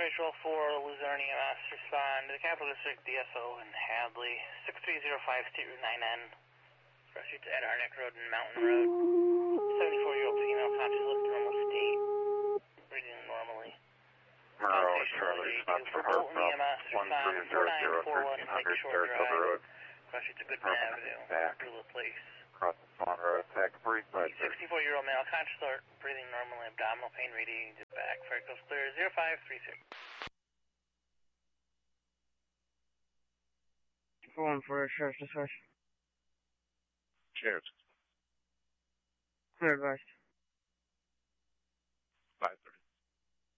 Visual 4, Luzerne EMS, respond to the Capital District DSO in Hadley, 6305 State Route 9N. Rescue to Ed Harnick Road and Mountain Road. 74-year-old female, conscious with normal state, breathing normally. Monroe, Charlie, response for Heart from 1300 Saratoga Road. Rescue to Goodman Avenue, Rula Place. Across the Swan Road, attack, brief budget. 64-year-old male, conscious alert, breathing normally, abdominal pain radiating to the back. Fire goes clear, 0536. 4-1 for Sheriff's Dispatch. Sheriff. Clear advice.